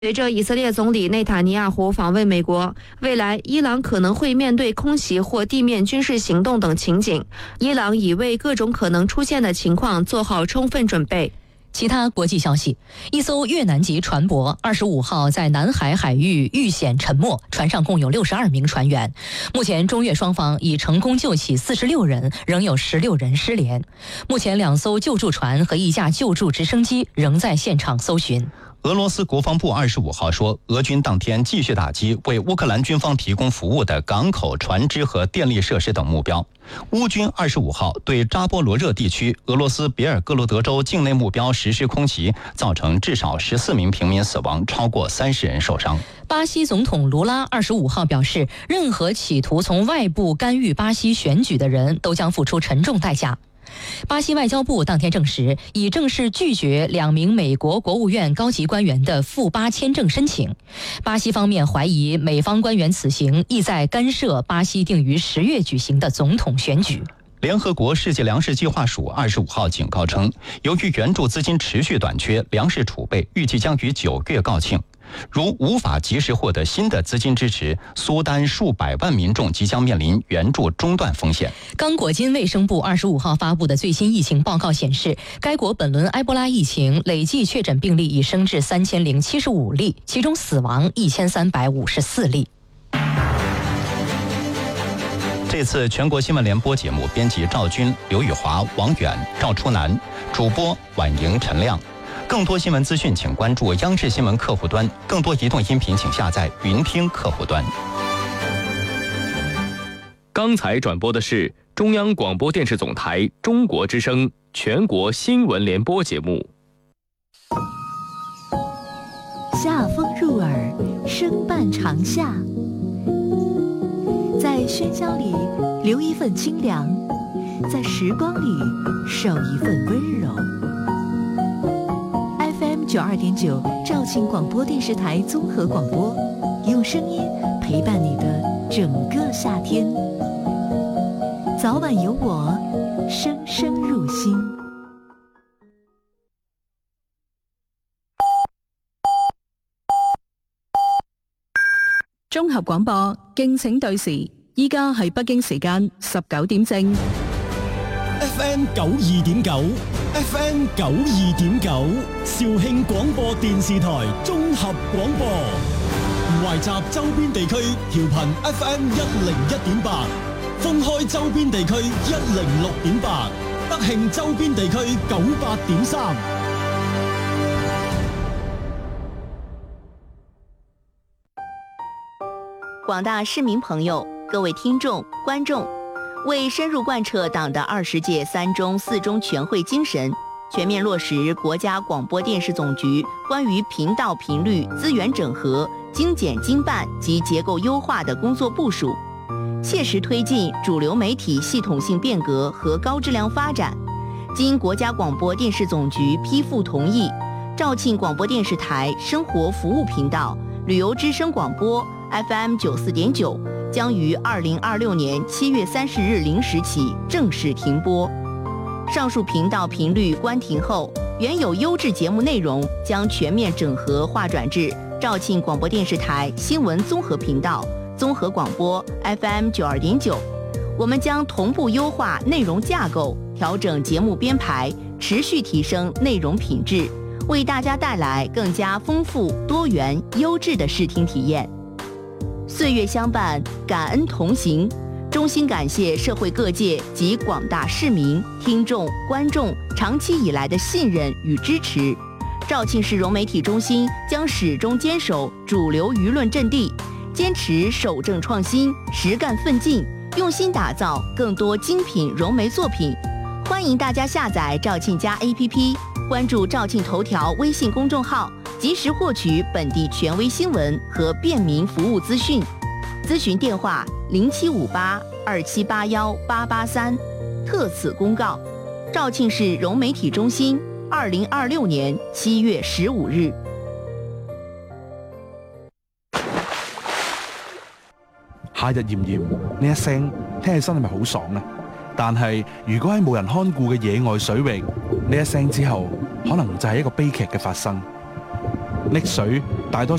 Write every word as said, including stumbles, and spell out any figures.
随着以色列总理内塔尼亚胡访问美国，未来伊朗可能会面对空袭或地面军事行动等情景。伊朗已为各种可能出现的情况做好充分准备。 其他国际消息，一艘越南籍船舶二十五号在南海海域遇险沉没，船上共有六十二名船员。目前中越双方已成功救起四十六人，仍有十六人失联。目前两艘救助船和一架救助直升机仍在现场搜寻。 俄罗斯国防部二十五号说，俄军当天继续打击为乌克兰军方提供服务的港口、船只和电力设施等目标。乌军二十五号对扎波罗热地区俄罗斯别尔哥罗德州境内目标实施空袭，造成至少十四名平民死亡，超过三十人受伤。 巴西总统卢拉二十五号表示，任何企图从外部干预巴西选举的人都将付出沉重代价。巴西外交部当天证实，已正式拒绝两名美国国务院高级官员的赴巴签证申请。巴西方面怀疑美方官员此行意在干涉巴西定于十月举行的总统选举。 联合国世界粮食计划署二十五号警告称，由于援助资金持续短缺，粮食储备预计将于九月告罄。如无法及时获得新的资金支持，苏丹数百万民众即将面临援助中断风险。 刚果金卫生部二十五号发布的最新疫情报告显示，该国本轮埃博拉疫情累计确诊病例已升至三千零七十五例，其中死亡一千三百五十四例。 这次全国新闻联播节目编辑赵军、刘宇华、王远、赵初南，主播婉莹、陈亮。更多新闻资讯，请关注央视新闻客户端；更多移动音频，请下载云听客户端。 刚才转播的是中央广播电视总台中国之声全国新闻联播节目。 夏风入耳，声伴长夏。在喧嚣里留一份清凉，在时光里守一份温柔。F M 九二点九，肇庆广播电视台综合广播，用声音陪伴你的整个夏天。早晚有我，声声入心。 綜合廣播，敬請對時。依家係北京時間十九點正。 F M 九二點九 ，F M 九二點九，肇慶廣播電視台綜合廣播，懷集周邊地區調頻 F M 一零一點八，封開周邊地區一零六點八，德慶周邊地區九八點三。 廣大市民朋友，各位聽眾、觀眾，為深入貫徹黨的二十屆三中四中全會精神，全面落實國家廣播電視總局關於頻道頻率資源整合、精簡精辦及結構優化的工作部署，切實推進主流媒體系統性變革和高質量發展。經國家廣播電視總局批復同意，肇慶廣播電視台生活服務頻道、旅遊之聲廣播 F M 九四點九將於二零二六年七月三十日零時起正式停播。上述頻道頻率關停後，原有優質節目內容將全面整合劃轉至肇慶廣播電視台新聞綜合頻道、綜合廣播 F M 九二點九。我們將同步優化內容架構，調整節目編排，持續提升內容品質，為大家帶來更加豐富、多元、優質的視聽體驗。歲月相伴，感恩同行。衷心感謝社會各界及廣大市民、聽眾、觀眾長期以來的信任與支持。肇慶市融媒體中心將始終堅守主流輿論陣地，堅持守正創新、實幹奮進，用心打造更多精品融媒作品。歡迎大家下載肇慶家 A P P， 關注肇慶頭條微信公眾號，及時獲取本地權威新聞和便民服務資訊。諮詢電話零七五八二七八幺八八三。特此公告。肇慶市融媒體中心，二零二六年七月十五日。 夏日炎炎，呢一聲聽起身係咪好爽啊？但係如果喺冇人看顧嘅野外水域，呢一聲之後，可能就係一個悲劇嘅發生。 溺水大多